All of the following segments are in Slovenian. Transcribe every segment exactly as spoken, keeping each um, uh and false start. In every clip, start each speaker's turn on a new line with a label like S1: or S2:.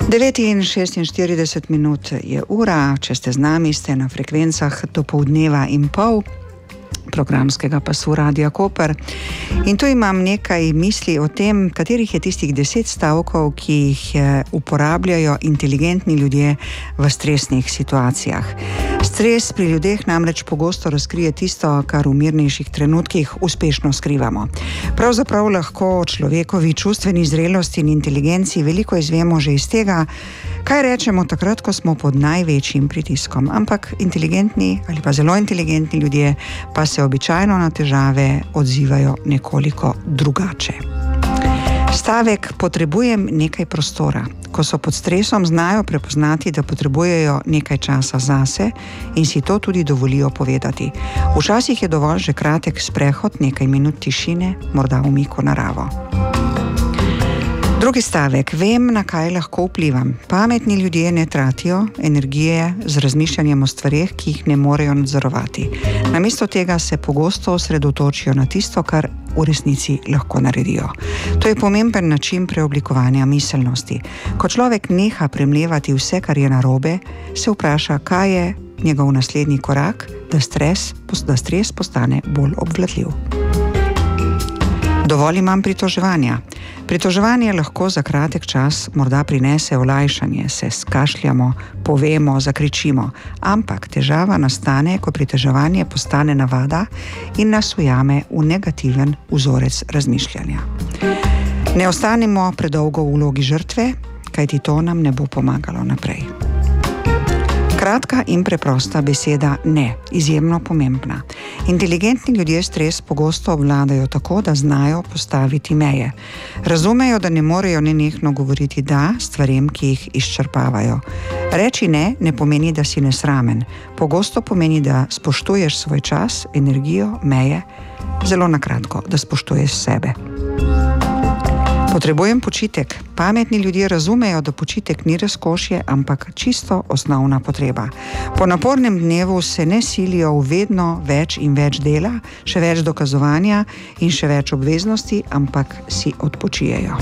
S1: devet in šestinštirideset minut je ura, če ste z nami, ste na frekvencah dopoldneva in pol programskega pasu Radia Koper. In tu imam nekaj misli o tem, katerih je tistih deset stavkov, ki jih uporabljajo inteligentni ljudje v stresnih situacijah. Stres pri ljudeh namreč pogosto razkrije tisto, kar v mirnejših trenutkih uspešno skrivamo. Pravzaprav lahko o človekovi čustveni zrelosti in inteligenci veliko izvemo že iz tega, kaj rečemo takrat, ko smo pod največjim pritiskom. Ampak inteligentni ali pa zelo inteligentni ljudje pa se običajno na težave odzivajo nekoliko drugače. Stavek potrebujem nekaj prostora. Ko so pod stresom, znajo prepoznati, da potrebujejo nekaj časa zase in si to tudi dovolijo povedati. Včasih je dovolj že kratek sprehod, nekaj minut tišine, morda umik v naravo. Drugi stavek. Vem, na kaj lahko vplivam. Pametni ljudje ne tratijo energije z razmišljanjem o stvareh, ki jih ne morejo nadzorovati. Namesto tega se pogosto osredotočijo na tisto, kar v resnici lahko naredijo. To je pomemben način preoblikovanja miselnosti. Ko človek neha premlevati vse, kar je narobe, se vpraša, kaj je njegov naslednji korak, da stres, da stres postane bolj obvladljiv. Dovolj imam pritoževanja. Pritoževanje lahko za kratek čas morda prinese olajšanje, se skašljamo, povemo, zakričimo, ampak težava nastane, ko pritoževanje postane navada in nas ujame v negativen vzorec razmišljanja. Ne ostanemo predolgo v vlogi žrtve, kajti to nam ne bo pomagalo naprej. Kratka in preprosta beseda ne, izjemno pomembna. Inteligentni ljudje stres pogosto obvladajo tako, da znajo postaviti meje. Razumejo, da ne morejo nenehno govoriti da stvarem, ki jih izčrpavajo. Reči ne ne pomeni, da si nesramen. Pogosto pomeni, da spoštuješ svoj čas, energijo, meje, zelo na kratko, da spoštuješ sebe. Potrebujem počitek. Pametni ljudje razumejo, da počitek ni razkošje, ampak čisto osnovna potreba. Po napornem dnevu se ne silijo v vedno več in več dela, še več dokazovanja in še več obveznosti, ampak si odpočijejo.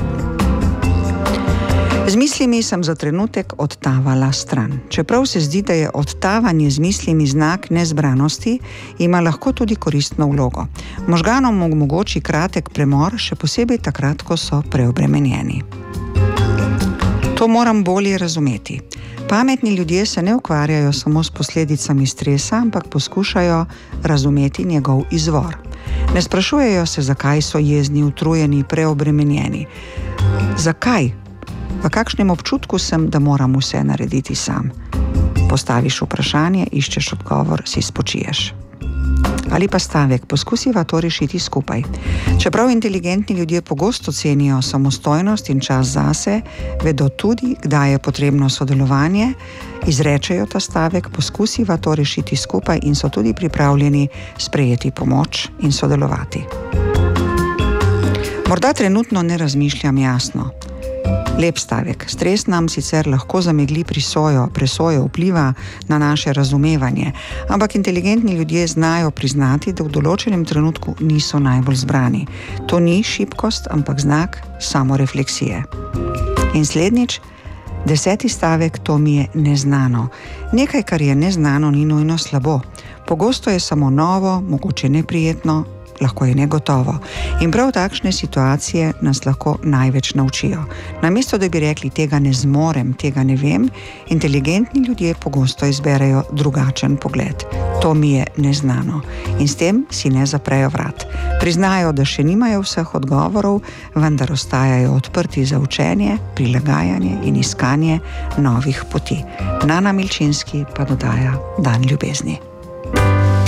S1: Z mislimi sem za trenutek odtavala stran. Čeprav se zdi, da je odtavanje z mislimi znak nezbranosti, ima lahko tudi koristno vlogo. Možganom omogoči kratek premor, še posebej takrat, ko so preobremenjeni. To moram bolje razumeti. Pametni ljudje se ne ukvarjajo samo s posledicami stresa, ampak poskušajo razumeti njegov izvor. Ne sprašujejo se, zakaj so jezni, utrujeni, preobremenjeni. Zakaj? V kakšnem občutku sem, da moram vse narediti sam? Postaviš vprašanje, iščeš odgovor, si spočiješ. Ali pa stavek, poskusiva to rešiti skupaj. Čeprav inteligentni ljudje pogosto cenijo samostojnost in čas zase, vedo tudi, kdaj je potrebno sodelovanje, izrečejo ta stavek, poskusiva to rešiti skupaj in so tudi pripravljeni sprejeti pomoč in sodelovati. Morda trenutno ne razmišljam jasno. Lep stavek. Stres nam sicer lahko zamegli prisojo, presojo vpliva na naše razumevanje, ampak inteligentni ljudje znajo priznati, da v določenem trenutku niso najbolj zbrani. To ni šibkost, ampak znak samorefleksije. In slednjič, deseti stavek, to mi je neznano. Nekaj, kar je neznano, ni nujno slabo. Pogosto je samo novo, mogoče neprijetno, lahko je negotovo. In prav takšne situacije nas lahko največ naučijo. Namesto, da bi rekli, tega ne zmorem, tega ne vem, inteligentni ljudje pogosto izberejo drugačen pogled. To mi je neznano. In s tem si ne zaprejo vrat. Priznajo, da še nimajo vseh odgovorov, vendar ostajajo odprti za učenje, prilagajanje in iskanje novih poti. Nana Milčinski pa dodaja dan ljubezni.